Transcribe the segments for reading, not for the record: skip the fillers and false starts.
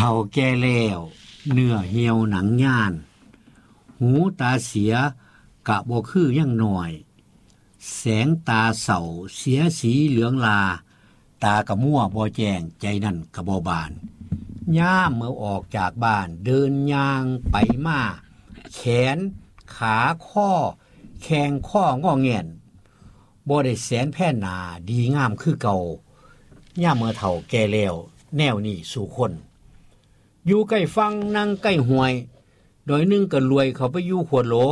ฒ่าแก่แล้วเนื้อเหี่ยวหนังย่านหูตาเสียกะบ่คือยังน้อยแสงตาเศร้าเสียสีเหลืองลาตากะมั่วบ่แจ้งใจนั่นกะบ่บานย่ามเมื่อออกจากบ้านเดินย่างไปมาแขนขาข้อแข้งข้องอแงนบ่ได้แสนแผ่นหน้าดีงามคือเก่าย่ามเมื่อเฒ่าแก่แล้วแนวนี้สู่คนอยู่ใกล้ฟังนั่งใกล้ห้วยโดยนึงก็รวยเขาไปอยู่ขวดโหล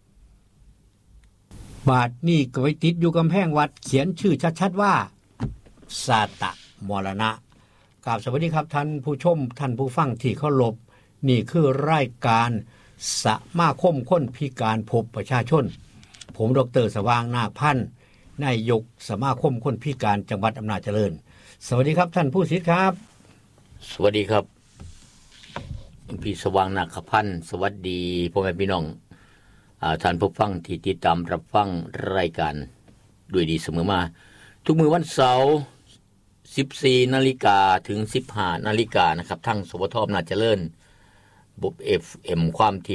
บาทนี่ก็ไว้ติดอยู่กำแพงวัดเขียนชื่อชัดๆว่าสาตะมรณะกราบสวัสดีครับท่านผู้ชมท่านผู้ฟังที่เคารพนี่คือรายการสมาคมคนพิการพบประชาชนผมดร.สว่างนาคพันธ์นายกสมาคมคนพิการจังหวัดอำนาจเจริญสวัสดีครับท่านผู้ศิษย์ครับสวัสดีครับพี่สว่างนาคพันธ์สวัสดีพ่อแม่พี่น้องท่านผู้ฟังที่ติดตามรับฟังรายการด้วยดีเสมอมาทุกมื้อวันเสาร์ 14:00 นถึง 15:00 นนะครับทั้งสวทออำนาจเจริญบบ FM ความถี่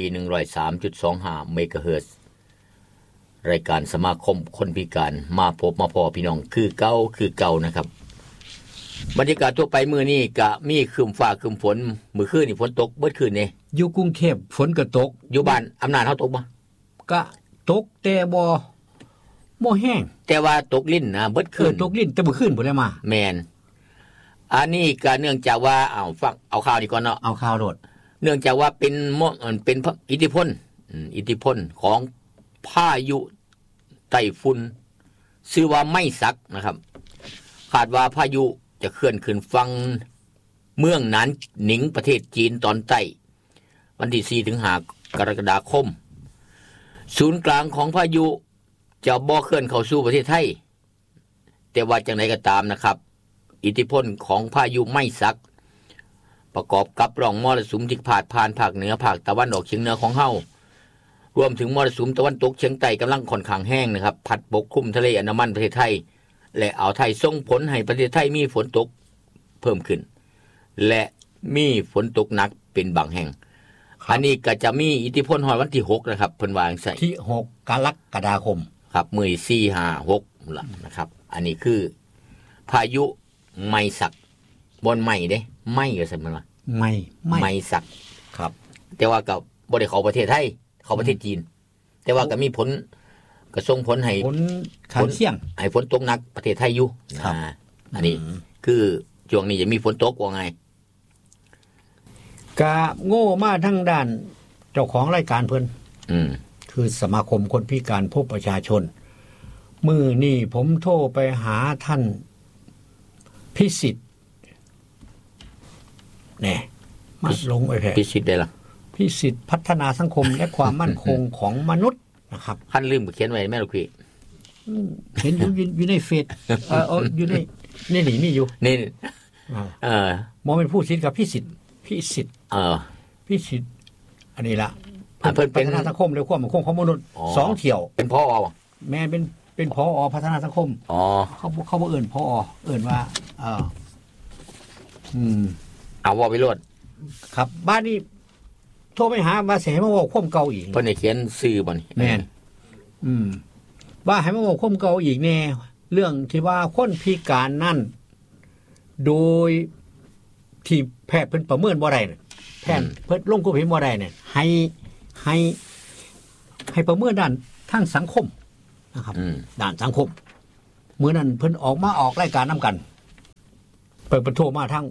103.25 เมกะเฮิรตซ์รายการสมาคมคนพิการมาพบมาพอพี่น้องคือเก่านะครับบรรยากาศทั่วไปมื้อนี้ก็มีครึ้มฟ้าครึ้มฝนมื้อคืนนี่ฝนตกเบิดคืนนี่อยู่กรุงเทพฝนก็ตกอยู่บ้านอำนาจเฮาตกบ่ก็ตกแต่บ่แห้งแต่ว่าตกลิ้นนะเบิดคืนตกลิ้นแต่มื้อคืนบ่ได้มาแม่นอันนี้ก็เนื่องจากว่าฟังเอาข่าวดีก่อนเนาะเอาข่าวโดดเนื่องจากว่าเป็นอิทธิพลของพายุไต้ฝุ่นชื่อว่าไม้สักนะครับคาดว่าพายุจะเคลื่อนขึ้นฝั่งเมืองหนานหนิงประเทศจีนตอนใต้วันที่4ถึง5กรกฎาคมศูนย์กลางของพายุจะบ่เคลื่อนเข้าสู่ประเทศไทยแต่ว่าจังไดก็ตามนะครับอิทธิพลของพายุไม้สักประกอบกับร่องมรสุมที่พาดผ่านภาคเหนือภาคตะวันออกเฉียงเหนือของเฮารวมถึงมรสุมตะวันตกเฉียงใต้กำลังค่อนข้างแห้งนะครับพัดปกคลุมทะเลอันดามันประเทศไทยและอ่าวไทยส่งผลให้ประเทศไทยมีฝนตกเพิ่มขึ้นและมีฝนตกหนักเป็นบางแห่งอันนี้ก็จะมีอิทธิพลฮอดวันที่6นะครับเพิ่นว่าจังซี่ที่6กรกฎาคมครับมื้อ4 5 6ล่ะนะครับอันนี้คือพายุไม้สักบ่ไม้เด้ไม้ก็ซั่นมันว่าไม้สักครับแต่ว่าก็บ่ได้เข้าประเทศไทยเข้าประเทศจีนแต่ว่าก็มีผลก็ส่งผลให้ผลข้างเคียงให้ฝนตกหนักประเทศไทยอยู่อันนี้คือช่วงนี้จะมีฝนตกว่าไงกะโง่มาทั้งด้านเจ้าของรายการเพิ่นคือสมาคมคนพิการพบประชาชนมื้อนี้ผมโทรไปหาท่านพิสิทธิ์แน่มาลงไอ้แท้พิสิทธิ์ได้ล่ะพิสิทธิ์พัฒนาสังคมและความมั่นคงของมนุษย์นะครับท่านลืมเขียนไว้แม่ลูกพี่เห็นอยู่ในเฟซอยู่ในนี่มีอยู่นี่มองเป็นผู้ศิษย์กับพิสิทธิ์พิสิทธิ์อันนี้ล่ะเพิ่นเป็นพัฒนาสังคมและความมั่นคงของมนุษย์2เที่ยวเป็นผอ. แม่เป็นผอ.พัฒนาสังคมเขาบ่เอิ้นผอ.เอิ้นว่าเอาว่าวิโรจน์ครับบ้านนี้โทรไปหาว่าสิให้มาเว้าความเก่าอีกเพิ่นได้เขียนชื่อบ่นี่แม่นว่าให้มาเว้าความเก่าอีกแน่เรื่องที่ว่าคนพิการนั่นโดยที่แพทย์เพิ่นประเมินบ่ได้น่ะแพทย์เพิ่นลงความเห็นบ่ได้เนี่ยให้ประเมินด้านทางสังคมนะครับด้านสังคมมื้อนั้นเพิ่นออกรายการนํกันเพิ่นโทรมาทาง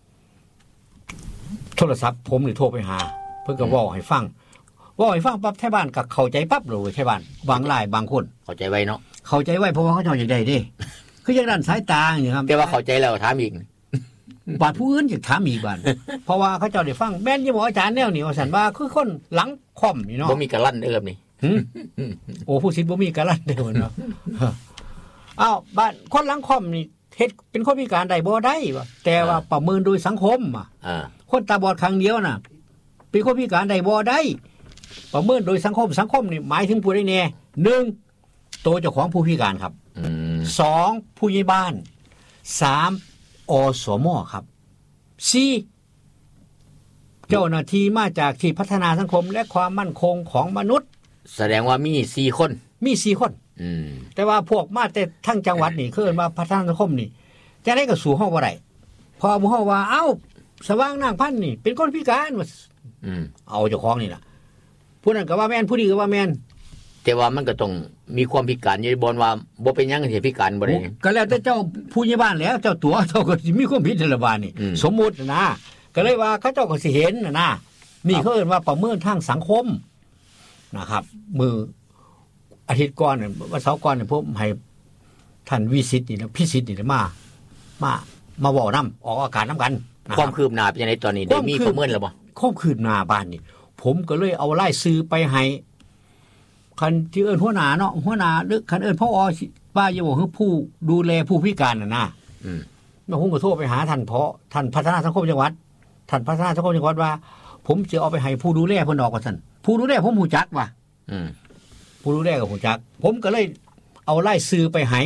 โทรศัพท์ผมนี่โทรไปหาเพิ่นก็เว้าให้ฟังปั๊บแท้บ้านก็เข้าใจปั๊บเลยแท้บ้านบางรายบางคนเข้าใจไว้เนาะเข้าใจไว้เพราะว่าเขาเจ้าอยากได้เด้คืออย่างด้านสายตาอย่างครับแต่ว่าเข้าใจแล้วถามอีกบาดผู้อื่นอยากถามอีกบาดเพราะว่าเขาเจ้าได้ฟังแม่นอยู่บ่อาจารย์แนวนี่ว่าซั่นว่าคือคนหลังค่อมนี่เนาะบ่มีกะลั่นเอิบนี่โอ้ผู้ศิษย์บ่มีกะลั่นเด้อเนาะอ้าวบ้านคนหลังค่อมนี่เฮ็ดเป็นคนพิการได้บ่ได้ว่าแต่ว่าประเมินโดยสังคมคนตาบอดข้างเดียวน่ะเป็นคนพิการได้บ่ได้ประเมินโดยสังคมนี่หมายถึงผู้ใดแน่1ตัวเจ้าของผู้พิการครับ2ผู้ใหญ่บ้าน3อสม.ครับ4 เจ้าหน้าที่มาจากที่พัฒนาสังคมและความมั่นคงของมนุษย์แสดงว่ามี4คนมี4คนแต่ว่าพวกมาแต่ทั้งจังหวัดนี่คือมาพัฒนาสังคมนี่จะได้ก็สู่ห้องบ่ได้พอหมู่เฮาว่าเอ้าสว่างนางพันธุ์นี่เป็นคนพิการว่าเอาเจ้าของนี่ล่ะผู้นั้นก็ว่าแม่นผู้นี้ก็ว่าแม่นแต่ว่ามันก็ต้องมีความพิการอยู่บ่ว่าบ่เป็นหยังสิพิการบ่ได้ก็แล้วแต่เจ้าผู้ใหญ่บ้านแล้วเจ้าตัวเจ้าก็สิมีความผิดละบาดนี่สมมุตินะก็เลยว่าเขาเจ้าก็สิเห็นนะนี่เขาเอิ้นว่าประเมินทางสังคมนะครับมืออาทิตย์ก่อนวันเสาร์ก่อนผมให้ท่านวิสิตนี่นะพิสิทธิ์นี่มาเว้านำออกอากาศนำกันความคืบหน้าเป็นจังได๋ตอนนี้ได้มีประเมินแล้วบ่ความคืบหน้าบ้านนี่ผมก็เลยเอารายชื่อไปให้คันที่เอิ้นหัวหน้าเนาะหัวหน้าหรือคันเอิ้นผอว่าอย่าบอกคือผู้ดูแลผู้พิการน่ะนะแล้วผมก็โทรไปหาท่านท่านพัฒนาสังคมจังหวัดท่านพัฒนาสังคมจังหวัดว่าผมจะเอาไปให้ผู้ดูแลเพิ่นออกว่าซั่นผู้ดูแลผมฮู้จักว่าผู้ดูแลก็ฮู้จักผมก็เลยเอารายชื่อไปให้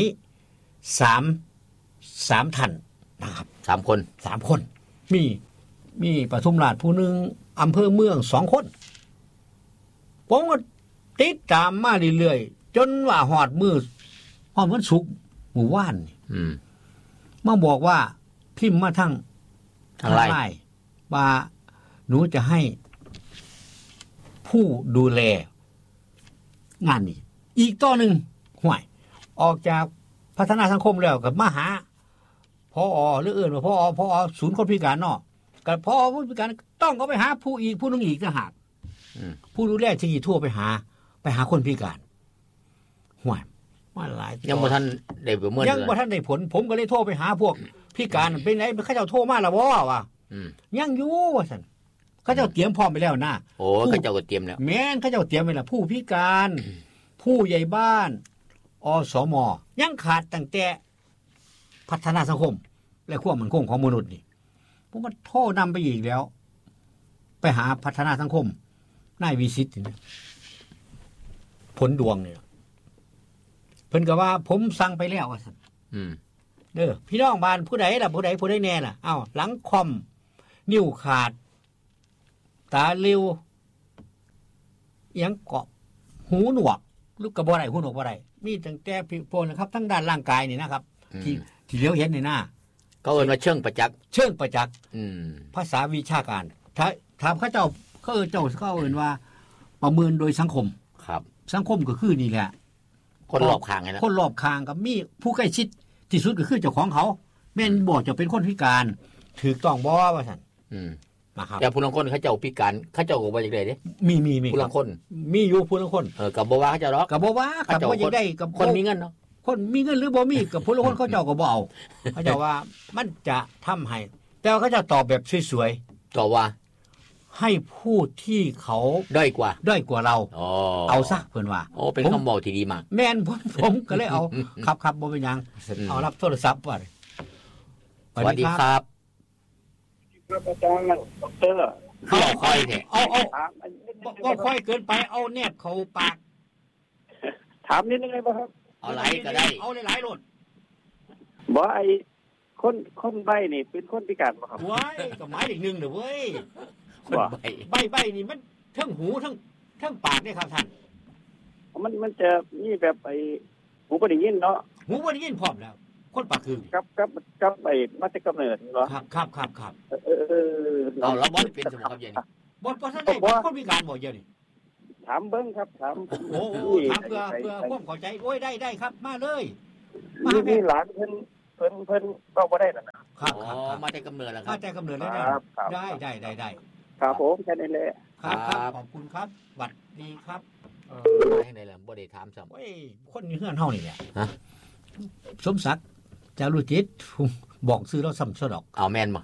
3ท่านนะครับ3คนมีปทุมราชผู้นึงอำเภอเมือง2คนผมก็ติดตามมาเรื่อยๆจนว่าฮอดวันศุกร์มื้อวานมาบอกว่าพิมพ์มาทางไลน์ว่าหนูจะให้ผู้ดูแลงานนี้อีกต่อนึงห่วยออกจากพัฒนาสังคมแล้วก็มาหาพอหรืออื่นว่าพอศูนย์คนพิการเนาะก็พอผู้พิการต้องก็ไปหาผู้นึงอีกต่างหากผู้ดูแลที่ทั่วไปหาคนพิการห่วยมาหลายยังบ่ทันได้ประเมินยังบ่ทันได้ผลผมก็เลยโทรไปหาพวกพิการเป็นไงเขาเจ้าโทรมาแล้วบ่ว่ายังอยู่ว่าซั่นเขาเจ้าเตรียมพร้อมไปแล้วนะโอ้เขาเจ้าก็เตรียมแล้วแม่นเขาเจ้าเตรียมไว้แล้วผู้พิการผู้ใหญ่บ้านอสมยังขาดตั้งแต่พัฒนาสังคมและความมั่นคงของมนุษย์นี่ผมก็โทรนำไปอีกแล้วไปหาพัฒนาสังคมนายวิสิตนี่ผลดวงเนี่ยเพิ่นก็ว่าผมสั่งไปแล้วว่าซั่นเด้อพี่น้องบ้านผู้ใดล่ะผู้ใดแน่ล่ะอ้าวหลังคอมนิ้วขาดตาเร็วยังเกาะหูหนวกลูกกระบอกไหนหูหนวกบ่ได้มีตั้งแต่พวกนะครับทั้งด้านร่างกายนี่นะครับที่เลี้ยวเห็นในหน้าเขาเอิ้นว่าเชิงประจักษ์ภาษาวิชาการถามเขาเจ้าเขาเอิ้นว่าประเมินโดยสังคมครับสังคมก็คือนี่แหละคนรอบข้างนะคนรอบข้างก็มีผู้ใกล้ชิดที่สุดก็คือเจ้าของเขาแม่นบ่จะเป็นคนพิการถูกต้องบ่ว่าซั่นนะครับแต่ผู้ลางคนเขาเจ้าพิการเขาเจ้าก็บ่จักได้เด้มีผู้ลางคนมีอยู่ผู้ลางคนก็บ่ว่าเขาเจ้าดอกก็บ่ว่าก็บ่จักได้กับคนมีเงินเนาะคนมีเงินหรือบ่มีกับผู้ลางคนเขาเจ้าก็บ่เอาเขาเจ้าว่ามันจะทำให้แต่ว่าเขาจะตอบแบบสวยๆตอบว่าให้ผู้ที่เขาด้อยกว่าเราเอาซะเพิ่นว่าโอ้เป็นคำเว้าที่ดีมากแม่นผมก็เลยเอาครับบ่เป็นหยังเอารับโทรศัพท์ว่าสวัสดีครับครับอาจารย์ดร. เอาค่อยแท้เอาบ่ค่อยเกินไปเอาแนบเข้าปากถามนิดนึงได้บ่ครับเอาหลายก็ได้เอาหลายๆโลดบ่ไอ้คนใบ้นี่เป็นคนพิการบ่ครับว้ายก็หมายอีกนึงเด้อเว้ยคนใบ้นี่มันทั้งหูทั้งปากเนี่ยครับท่านมันจะมีแบบไอ้หูบ่ได้ยินเนาะหูบ่ได้ยินพร้อมแล้วคนปากคือกับไอ้มาแต่กำเนิดเนาะครับเอาแล้วบ่เป็นสมครับเย็นบ่ทันได้คนพิการบ่เดี๋ยวนี้ถามเบิ่งครับถามโอ้ถามเพื่อความเข้าใจโอ้ยได้ครับมาเลยมีหลานเพิ่นก็บ่ได้แล้วนะครับมาแต่กำเนิดแล้วครับมาแต่กำเนิดแล้วได้ครับผมแค่นี้แหละครับขอบคุณครับสวัสดีครับให้ได้แล้วบ่ได้ถามซ้ำโอ้ยคนอยู่เฮือนเฮานี่แหละสมศักดิ์จารุจิตบอกซื้อเราซ้ำซะดอกเอาแม่นบ่